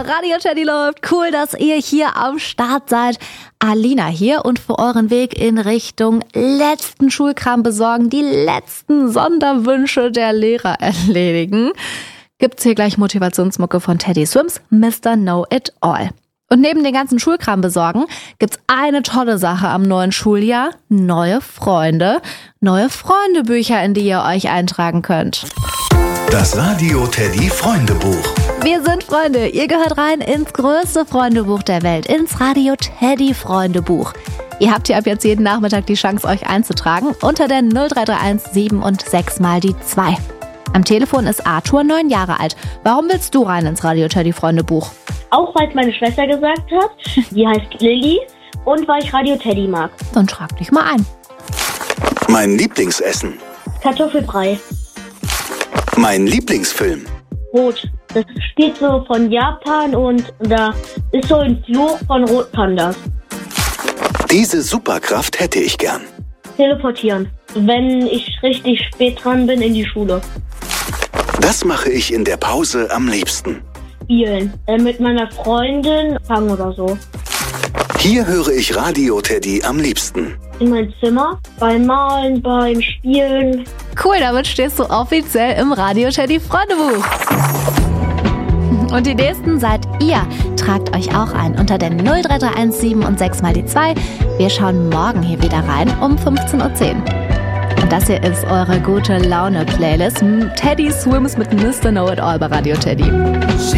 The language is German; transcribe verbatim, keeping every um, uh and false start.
Radio Teddy läuft. Cool, dass ihr hier am Start seid. Alina hier und für euren Weg in Richtung letzten Schulkram besorgen, die letzten Sonderwünsche der Lehrer erledigen, gibt's hier gleich Motivationsmucke von Teddy Swims, Mister Know It All. Und neben den ganzen Schulkram besorgen, gibt's eine tolle Sache am neuen Schuljahr. Neue Freunde. Neue Freundebücher, in die ihr euch eintragen könnt. Das Radio Teddy Freundebuch. Wir sind Freunde. Ihr gehört rein ins größte Freundebuch der Welt, ins Radio Teddy Freundebuch. Ihr habt hier ab jetzt jeden Nachmittag die Chance, euch einzutragen unter der null drei drei eins sieben und sechs mal die zwei. Am Telefon ist Arthur, neun Jahre alt. Warum willst du rein ins Radio Teddy Freundebuch? Auch weil es meine Schwester gesagt hat, die heißt Lilly, und weil ich Radio Teddy mag. Dann trag dich mal ein. Mein Lieblingsessen. Kartoffelbrei. Mein Lieblingsfilm. Rot. Das spielt so von Japan und da ist so ein Fluch von Rotpandas. Diese Superkraft hätte ich gern. Teleportieren. Wenn ich richtig spät dran bin in die Schule. Das mache ich in der Pause am liebsten. Spielen. Äh, mit meiner Freundin fangen oder so. Hier höre ich Radio Teddy am liebsten. In mein Zimmer, beim Malen, beim Spielen. Cool, damit stehst du offiziell im Radio Teddy Freundebuch. Und die Nächsten seid ihr. Tragt euch auch ein unter der null drei drei eins sieben und sechs mal die zwei. Wir schauen morgen hier wieder rein um fünfzehn Uhr zehn. Und das hier ist eure gute Laune-Playlist. Teddy Swims mit Mister Know It All bei Radio Teddy.